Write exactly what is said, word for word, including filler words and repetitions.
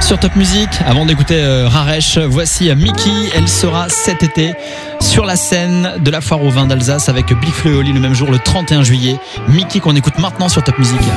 Sur Top Music, avant d'écouter euh, Raresh, voici Miki. Elle sera cet été sur la scène de la foire au vin d'Alsace avec Big Flo et Oli le même jour, le trente et un juillet. Miki qu'on écoute maintenant sur Top Music.